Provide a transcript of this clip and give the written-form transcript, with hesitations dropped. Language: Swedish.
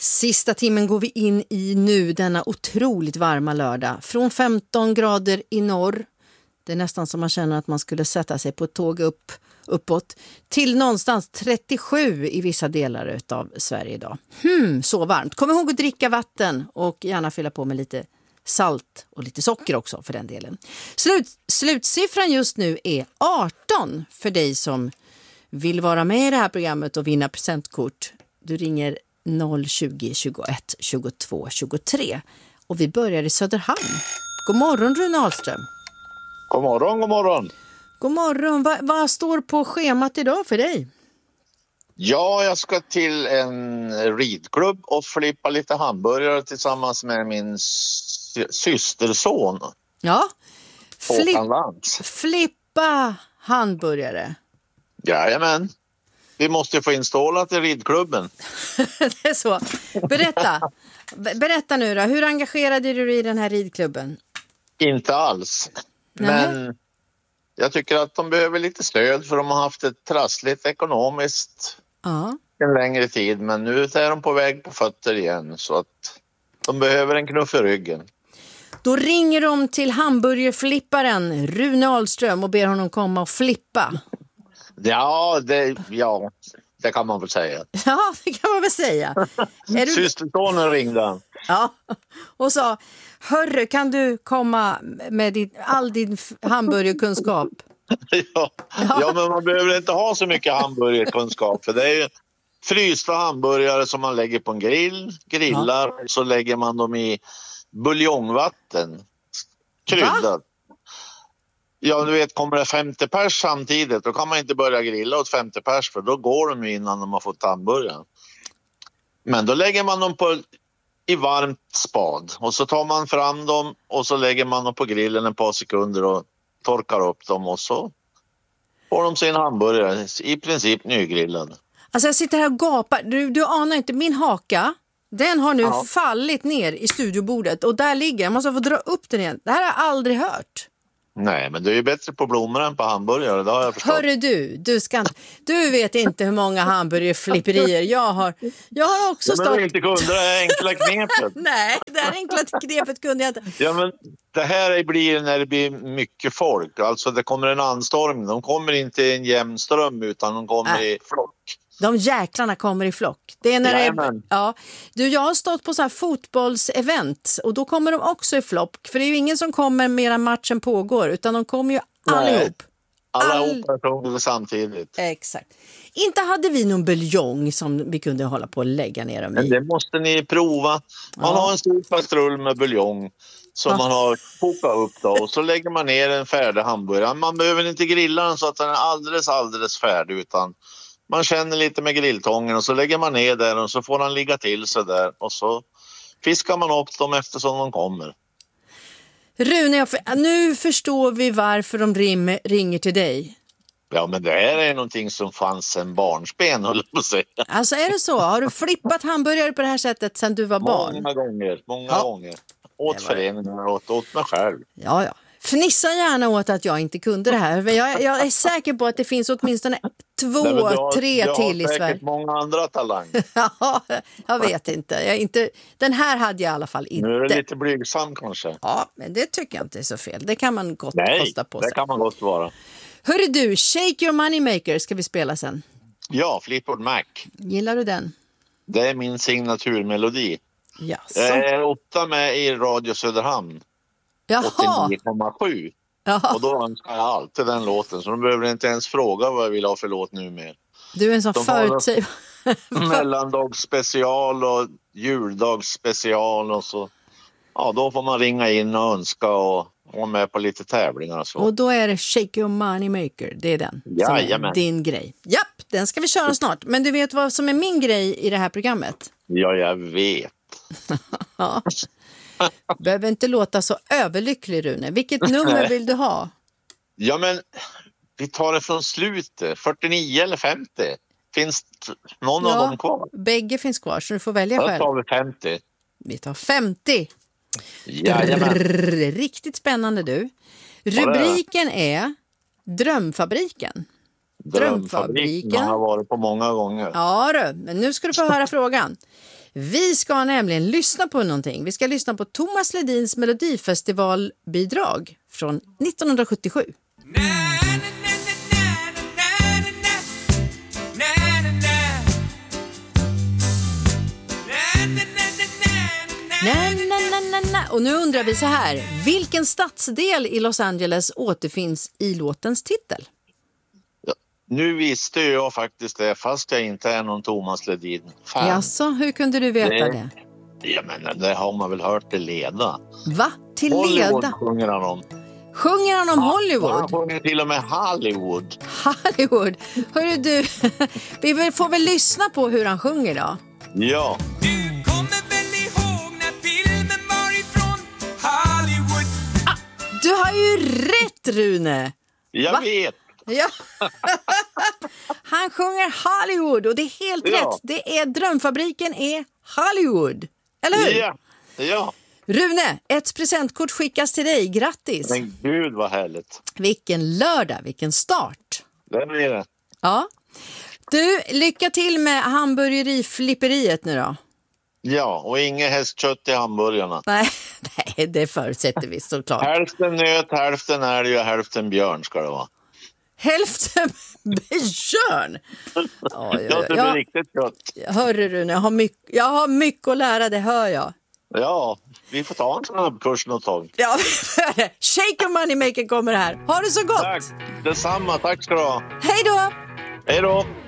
Sista timmen går vi in i nu denna otroligt varma lördag. Från 15 grader i norr. Det är nästan som man känner att man skulle sätta sig på ett tåg uppåt. Till någonstans 37 i vissa delar av Sverige idag. Så varmt. Kom ihåg att dricka vatten och gärna fylla på med lite salt och lite socker också för den delen. Slutsiffran just nu är 18 för dig som vill vara med i det här programmet och vinna presentkort. Du ringer 020 21 22 23 och vi börjar i Söderhamn. God morgon Rune Ahlström. God morgon, god morgon. God morgon. Vad står på schemat idag för dig? Ja, jag ska till en ridklubb och flippa lite hamburgare tillsammans med min systerson. Ja, Flippa hamburgare. Jajamän. Vi måste få instalat i ridklubben. Det är så. Berätta nu då. Hur engagerad är du i den här ridklubben? Inte alls. Men jag tycker att de behöver lite stöd för de har haft ett trassligt ekonomiskt en längre tid. Men nu är de på väg på fötter igen så att de behöver en knuff i ryggen. Då ringer de till hamburgerflipparen Rune Ahlström och ber honom komma och flippa. Ja, det kan man väl säga. Ja, det kan man väl säga. Systersonen ringde. Ja, och sa, hörru, kan du komma med all din hamburgerkunskap? Ja, men man behöver inte ha så mycket hamburgerkunskap. För det är ju frysta hamburgare som man lägger på en grillar. Så lägger man dem i buljongvatten. Kryddat. Ja, du vet, kommer det 50 pers samtidigt, då kan man inte börja grilla åt 50 pers för då går de innan de har fått hamburgaren. Men då lägger man dem i varmt spad och så tar man fram dem och så lägger man dem på grillen ett par sekunder och torkar upp dem och så får de sin hamburgare i princip nygrillad. Alltså jag sitter här och gapar, du anar inte, min haka, den har nu fallit ner i studiobordet och där ligger, jag måste få dra upp den igen. Det här har jag aldrig hört. Nej, men du är ju bättre på blommor än på hamburgare, det har jag förstått. Hörru du vet inte hur många hamburgerflipperier jag har också stått... Men du inte kunde det här enkla knepet. Nej, det här enkla knepet kunde jag inte. Ja, men det här blir när det blir mycket folk. Alltså det kommer en anstormning. De kommer inte i en jämn ström utan de kommer i flock. De jäklarna kommer i flock. Det är när jag har stått på så här fotbollsevent och då kommer de också i flock. För det är ju ingen som kommer medan matchen pågår utan de kommer ju allihop. Alla samtidigt. Exakt. Inte hade vi någon buljong som vi kunde hålla på att lägga ner dem i. Men det måste ni prova. Man har en stor patrull med buljong som man har kokat upp då. Och så lägger man ner en färdig hamburgare. Man behöver inte grilla den så att den är alldeles färdig utan man känner lite med grilltången och så lägger man ner där och så får den ligga till sig där och så fiskar man upp dem eftersom de kommer. Rune, nu förstår vi varför de ringer till dig. Ja, men det här är någonting som fanns en barnsben, höll jag på att säga. Alltså är det så? Har du flippat hamburgare på det här sättet sedan du var barn? Många gånger. Åt föreningar och åt mig själv. Ja. Fnissa gärna åt att jag inte kunde det här. Jag är säker på att det finns åtminstone 2-3 till i Sverige. Säkert många andra talanger. Ja, jag vet inte. Den här hade jag i alla fall inte. Nu är det lite blygsam kanske. Ja, men det tycker jag inte är så fel. Det kan man gott kosta på sig. Det kan man gott vara. Hörru du, Shake Your Moneymaker ska vi spela sen. Ja, Fleetwood Mac. Gillar du den? Det är min signaturmelodi. Jaså. Jag är 8 med i Radio Söderhamn. 89,7. Och då önskar jag alltid den låten. Så de behöver inte ens fråga vad jag vill ha för låt nu mer. Du är en sån förutsäg... Mellandagsspecial och juldagsspecial och så. Ja, då får man ringa in och önska och vara med på lite tävlingar och så. Och då är det Shake Your Moneymaker. Det är den som är din grej. Japp, den ska vi köra snart. Men du vet vad som är min grej i det här programmet? Ja, jag vet. Ja. Behöver inte låta så överlycklig, Rune. Vilket nummer vill du ha? Ja, men vi tar det från slutet. 49 eller 50. Finns någon av dem kvar? Bägge finns kvar, så du får välja själv. Då tar vi 50. Vi tar 50. Jajamän. Riktigt spännande du. Rubriken är Drömfabriken. Drömfabriken har varit på många gånger. Ja du, men nu ska du få höra frågan. Vi ska nämligen lyssna på någonting. Vi ska lyssna på Thomas Ledins Melodifestivalbidrag från 1977. Och nu undrar vi så här, vilken stadsdel i Los Angeles återfinns i låtens titel? Ja, nu visste jag faktiskt det, fast jag inte är någon Thomas Ledin fan. Jaså, hur kunde du veta det? Jag menar, det har man väl hört till leda. Va? Till Hollywood leda? Sjunger han om. Sjunger han om Hollywood? Han sjunger till och med Hollywood. Hollywood. Hörru du, vi får väl lyssna på hur han sjunger då. Ja. Du kommer väl ihåg när filmen var ifrån Hollywood? Du har ju rätt, Rune. Jag vet. Ja. Han sjunger Hollywood och det är helt rätt. Det är Drömfabriken är Hollywood. Eller hur? Ja. Ja. Rune, ett presentkort skickas till dig. Grattis. Men gud vad härligt. Vilken lördag, vilken start. Det blir det. Ja. Du, lycka till med hamburgeriflipperiet nu då. Ja, och inget hästkött i hamburgarna. Nej, det förutsätter vi såklart. Hälften nöt, hälften älg och hälften björn ska det vara. Hälften björn. Ja, det blir riktigt gott. Hörru Rune, jag har mycket att lära, det hör jag. Ja, vi får ta en snabbkurs något tag. Ja, Shake your money maker kommer här. Ha det så gott. Tack, detsamma. Tack ska du ha. Hej då. Hej då.